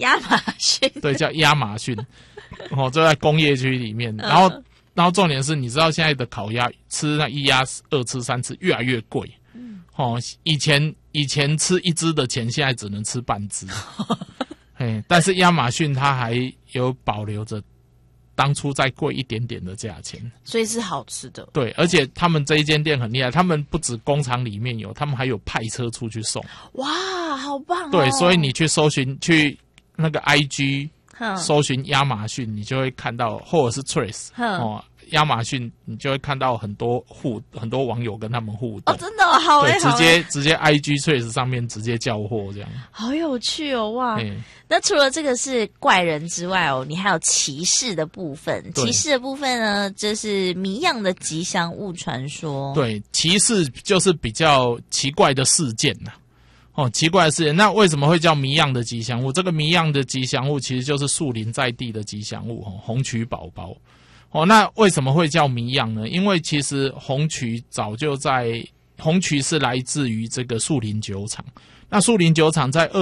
亚马逊， 对，叫亚马逊，哦，就在工业区里面。然后重点是，你知道现在的烤鸭吃那一鸭2吃3吃越来越贵，哦，以前吃一只的钱，现在只能吃半只，但是亚马逊它还有保留着当初再贵一点点的价钱， 所以是好吃的。 对，而且他们这一间店很厉害，他们不止工厂里面有，他们还有派车出去送。 哇，好棒哦！ 对，所以你去搜寻去那个 IG 搜寻亚马逊，你就会看到，或者是 Trace 哦，亚马逊你就会看到很多网友跟他们互动。 哦，真的哦，好对， 好直接 IG Trace 上面直接叫货这样。 好有趣哦，哇！那除了这个是怪人之外哦，你还有骑士的部分。骑士的部分呢，这是谜样的吉祥物传说。 对，骑士就是比较奇怪的事件呐。哦，奇怪的事情，那为什么会叫谜样的吉祥物？这个谜样的吉祥物其实就是树林在地的吉祥物，红曲宝宝。哦，那为什么会叫谜样呢？因为其实红曲红曲是来自于这个树林酒厂。那树林酒厂在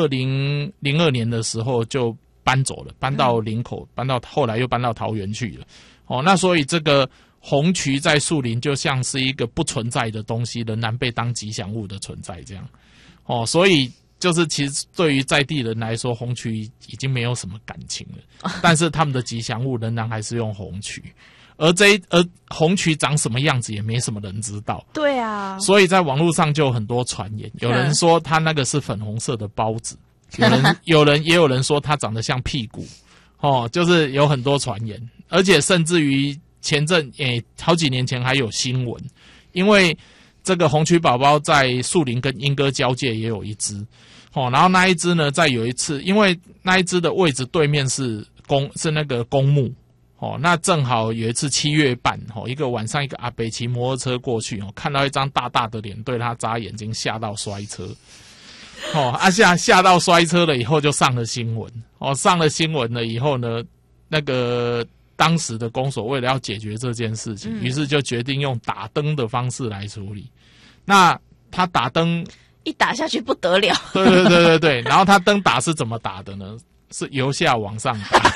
2002年的时候就搬走了，搬到林口，后来又搬到桃园去了。哦，那所以这个红曲在树林就像是一个不存在的东西，仍然被当吉祥物的存在这样。哦，所以就是其实对于在地人来说，红曲已经没有什么感情了，但是他们的吉祥物仍然还是用红曲，而红曲长什么样子也没什么人知道。 对啊， 所以在网络上就有很多传言，有人说它那个是粉红色的包子，也有人说它长得像屁股，哦，就是有很多传言，而且甚至于好几年前还有新闻，因为这个红曲宝宝在树林跟莺歌交界也有一只，然后那一只呢，在有一次，因为那一只的位置对面是那个公墓，那正好有一次7月半，一个晚上，一个阿伯骑摩托车过去，看到一张大大的脸对他眨眼睛，吓到摔车，吓到摔车了以后就上了新闻，上了新闻了以后呢，那个当时的公所为了要解决这件事情，于是就决定用打灯的方式来处理。那他打灯一打下去不得了， 对，然后他灯打是怎么打的呢？是由下往上打。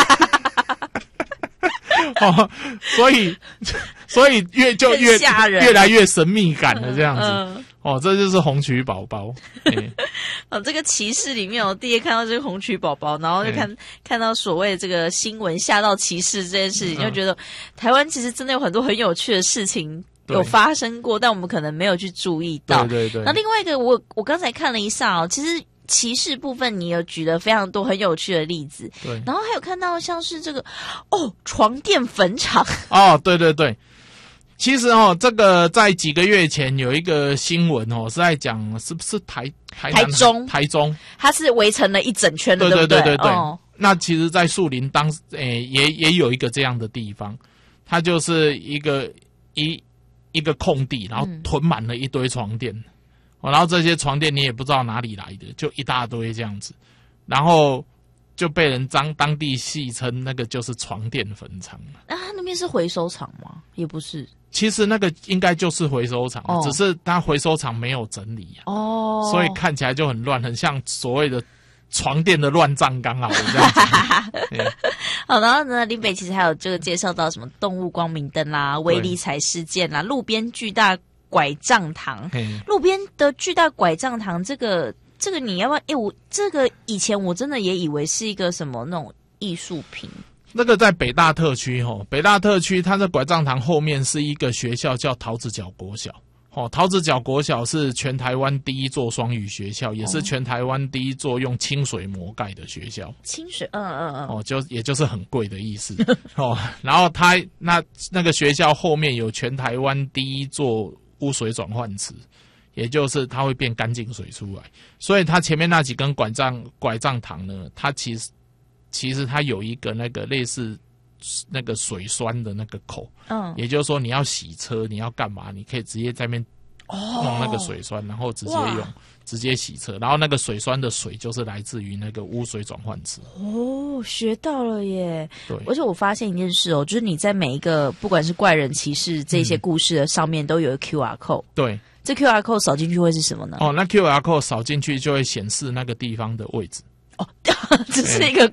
所以越来越神秘感了这样子。这就是红曲宝宝。 这个骑士里面，我第一看到这个红曲宝宝，然后就看到所谓的这个新闻吓到骑士这件事情，就觉得台湾其实真的有很多很有趣的事情有发生过，但我们可能没有去注意到。 对。 那另外一个，我刚才看了一下其实骑士部分你有举了非常多很有趣的例子， 对， 然后还有看到像是这个床垫坟场。 对。其实这个在几个月前有一个新闻是在讲是不是台中， 它是围成了一整圈的， 对不对？ 那其实，在树林也有一个这样的地方，它就是一个空地，然后囤满了一堆床垫，然后这些床垫你也不知道哪里来的，就一大堆这样子，然后就被人当地戏称那个就是床垫坟场。 那它那边是回收厂吗？也不是。 其实那个应该就是回收厂，只是它回收厂没有整理所以看起来就很乱，很像所谓的床垫的乱葬岗好这样子。 好，然后呢，林北其实还有这个介绍到什么动物光明灯啦、威力彩事件啦、路边巨大拐杖糖。路边的巨大拐杖糖，这个你要不要？我这个以前我真的也以为是一个什么那种艺术品。 那个在北大特区北大特区它的拐杖堂后面是一个学校叫桃子角国小。桃子角国小是全台湾第一座双语学校，也是全台湾第一座用清水魔盖的学校。 清水， 也就是很贵的意思。然后它那个学校后面有全台湾第一座污水转换池，也就是它会变干净水出来。所以它前面那几根拐杖糖呢，它其实它有一个那个类似那个水栓的那个口，也就是说你要洗车，你要干嘛，你可以直接在那边弄那个水栓，然后直接洗车，然后那个水栓的水就是来自于那个污水转换池。 学到了耶！ 对， 而且我发现一件事就是你在每一个不管是怪人骑士这些故事的上面都有一个 QR code。 对， 这 QR code 扫进去会是什么呢？ 那 QR code 扫进去就会显示那个地方的位置。 只是一个